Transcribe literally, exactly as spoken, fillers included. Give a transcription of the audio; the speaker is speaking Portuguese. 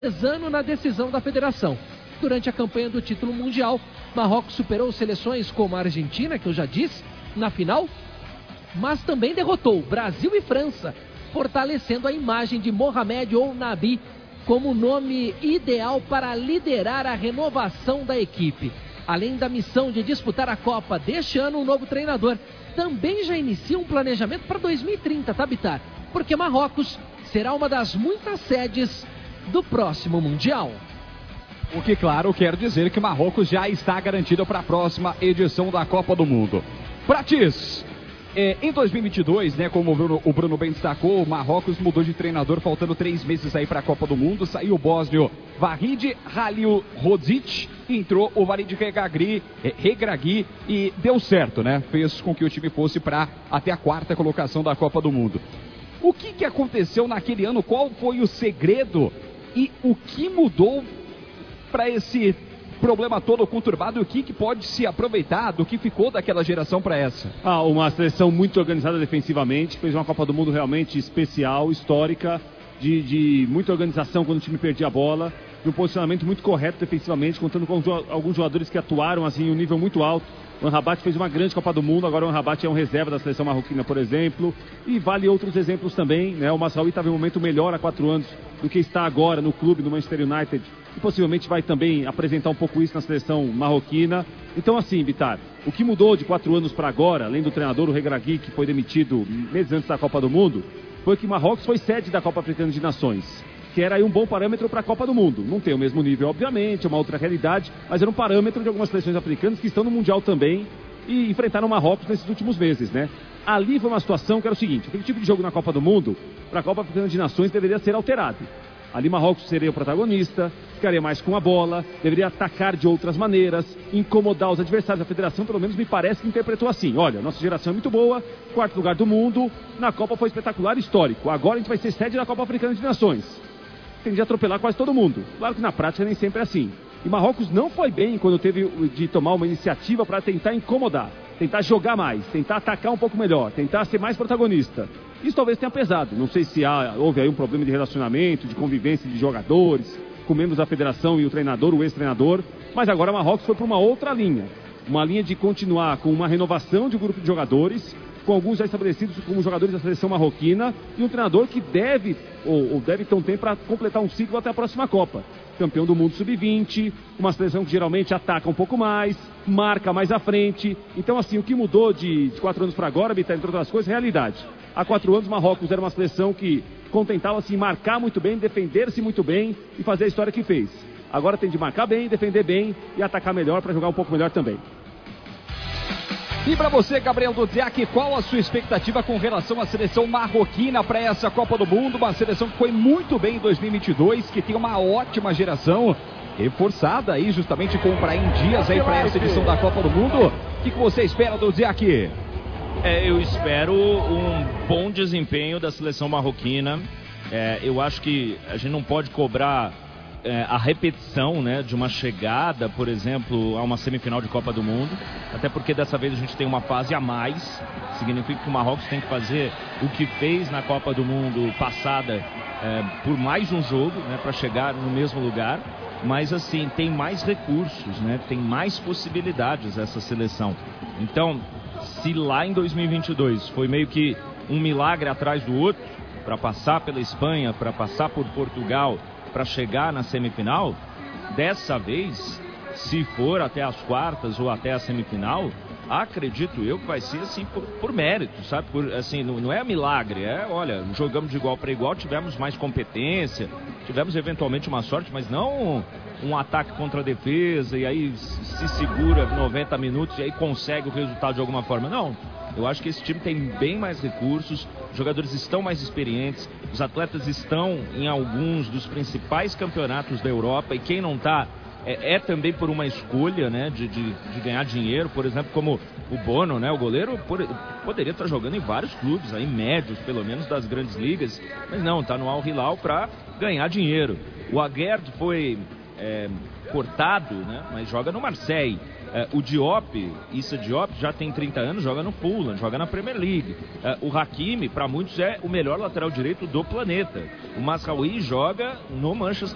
ano na decisão da federação. Durante a campanha do título mundial, Marrocos superou seleções como a Argentina, que eu já disse, na final, mas também derrotou Brasil e França, fortalecendo a imagem de Mohamed ou Nabi como nome ideal para liderar a renovação da equipe. Além da missão de disputar a Copa deste ano, o novo treinador também já inicia um planejamento para dois mil e trinta, tá, Bitar? Porque Marrocos será uma das muitas sedes do próximo Mundial. O que, claro, quer dizer que Marrocos já está garantido para a próxima edição da Copa do Mundo. Pratis, é, em dois mil e vinte e dois, né, como o Bruno, o Bruno bem destacou, o Marrocos mudou de treinador, faltando três meses aí para a Copa do Mundo. Saiu o bósnio Vahid Halilhodzic, entrou o Walid Regragui, é, Regragui e deu certo, né? Fez com que o time fosse para até a quarta colocação da Copa do Mundo. O que, que aconteceu naquele ano? Qual foi o segredo e o que mudou para esse problema todo conturbado? O que, que pode se aproveitar do que ficou daquela geração para essa? Ah, uma seleção muito organizada defensivamente, fez uma Copa do Mundo realmente especial, histórica, de, de muita organização quando o time perdia a bola, e um posicionamento muito correto defensivamente, contando com alguns jogadores que atuaram assim em um nível muito alto. O Amrabat fez uma grande Copa do Mundo, agora o Amrabat é um reserva da seleção marroquina, por exemplo, e vale outros exemplos também, né? O Mazraoui estava em um momento melhor há quatro anos do que está agora no clube, no Manchester United, e possivelmente vai também apresentar um pouco isso na seleção marroquina. Então assim, Bitar, o que mudou de quatro anos para agora, além do treinador, o Regragui, que foi demitido meses antes da Copa do Mundo, foi que Marrocos foi sede da Copa Africana de Nações, que era aí um bom parâmetro para a Copa do Mundo. Não tem o mesmo nível, obviamente, é uma outra realidade, mas era um parâmetro de algumas seleções africanas que estão no Mundial também e enfrentaram Marrocos nesses últimos meses, né? Ali foi uma situação que era o seguinte: aquele tipo de jogo na Copa do Mundo, para a Copa Africana de Nações, deveria ser alterado. Ali Marrocos seria o protagonista, ficaria mais com a bola, deveria atacar de outras maneiras, incomodar os adversários. A federação, pelo menos, me parece que interpretou assim: olha, nossa geração é muito boa, quarto lugar do mundo, na Copa foi espetacular, histórico, agora a gente vai ser sede da Copa Africana de Nações. Tem de atropelar quase todo mundo. Claro que na prática nem sempre é assim. E Marrocos não foi bem quando teve de tomar uma iniciativa para tentar incomodar, tentar jogar mais, tentar atacar um pouco melhor, tentar ser mais protagonista. Isso talvez tenha pesado. Não sei se há, houve aí um problema de relacionamento, de convivência de jogadores, com membros da federação e o treinador, o ex-treinador. Mas agora Marrocos foi para uma outra linha. Uma linha de continuar com uma renovação de um grupo de jogadores, com alguns já estabelecidos como jogadores da seleção marroquina, e um treinador que deve, ou, ou deve ter um tempo para completar um ciclo até a próxima Copa. Campeão do mundo sub vinte, uma seleção que geralmente ataca um pouco mais, marca mais à frente. Então, assim, o que mudou de, de quatro anos para agora, Bitar, entre outras coisas, realidade. Há quatro anos, Marrocos era uma seleção que contentava-se em marcar muito bem, defender-se muito bem e fazer a história que fez. Agora tem de marcar bem, defender bem e atacar melhor para jogar um pouco melhor também. E para você, Gabriel Dudziak, qual a sua expectativa com relação à seleção marroquina para essa Copa do Mundo? Uma seleção que foi muito bem em dois mil e vinte e dois, que tem uma ótima geração, reforçada aí justamente com o Brahim Dias aí para essa edição da Copa do Mundo. O que, que você espera, Dudziak? É, eu espero um bom desempenho da seleção marroquina. É, eu acho que a gente não pode cobrar É, a repetição, né, de uma chegada, por exemplo, a uma semifinal de Copa do Mundo, até porque dessa vez a gente tem uma fase a mais. Significa que o Marrocos tem que fazer o que fez na Copa do Mundo passada, é, por mais um jogo, né, para chegar no mesmo lugar. Mas assim, tem mais recursos, né, tem mais possibilidades essa seleção. Então, se lá em dois mil e vinte e dois foi meio que um milagre atrás do outro, para passar pela Espanha, para passar por Portugal, para chegar na semifinal, dessa vez, se for até as quartas ou até a semifinal, acredito eu que vai ser assim por, por mérito, sabe? Por, assim, não, não é milagre, é, olha, jogamos de igual para igual, tivemos mais competência, tivemos eventualmente uma sorte, mas não um ataque contra a defesa e aí se segura noventa minutos e aí consegue o resultado de alguma forma. Não. Eu acho que esse time tem bem mais recursos, os jogadores estão mais experientes, os atletas estão em alguns dos principais campeonatos da Europa e quem não está é, é também por uma escolha, né, de, de, de ganhar dinheiro, por exemplo, como o Bono, né, o goleiro por, poderia estar jogando em vários clubes, aí, médios pelo menos das grandes ligas, mas não, está no Al Hilal para ganhar dinheiro. O Aguerd foi é, cortado, né, mas joga no Marseille. É, o Diop, Issa Diop, já tem trinta anos, joga no Fulham, joga na Premier League. É, o Hakimi, para muitos, é o melhor lateral direito do planeta. O Mazraoui joga no Manchester